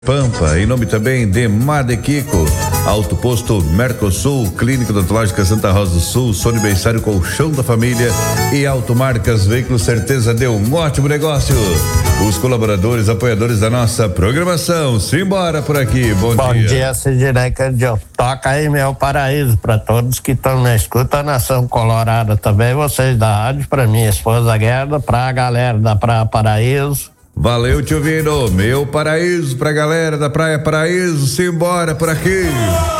Pampa, em nome também de Madequico, Auto Posto Mercosul, Clínica Odontológica Santa Rosa do Sul, Sônia Bensário, Colchão da Família e Automarcas Veículos, certeza deu um ótimo negócio. Os colaboradores, apoiadores da nossa programação, simbora por aqui, bom dia. Bom dia, Sidney Candido. Toca aí meu paraíso para todos que estão na escuta, Nação Colorado também, vocês da rádio, para minha esposa Guerra, para a galera da Praia Paraíso. Valeu, tio Vino, meu paraíso pra galera da Praia Paraíso, simbora por aqui.